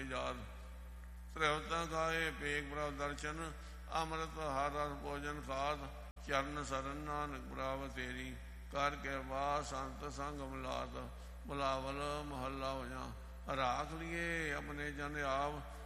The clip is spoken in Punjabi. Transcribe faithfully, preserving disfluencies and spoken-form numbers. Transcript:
ਜਾਤ। ਤ੍ਰਿਵਤਾ ਖਾਏ ਪੇਗ ਪ੍ਰਭ ਦਰਸ਼ਨ, ਅੰਮ੍ਰਿਤ ਹਰ ਰਸ ਭੋਜਨ ਖਾਤ। ਚਰਨ ਸਰਨ ਨਾਨਕ ਪ੍ਰਭ ਤੇਰੀ, ਕਰ ਕਿਰਪਾ ਸੰਤ ਸੰਗ ਮਿਲਾਤ। ਬੁਲਾਵਲ ਮਹੱਲਾ ਹੋਇਆ। ਰਾਖ ਲਿਏ ਆਪਣੇ ਜਨ ਆਪ,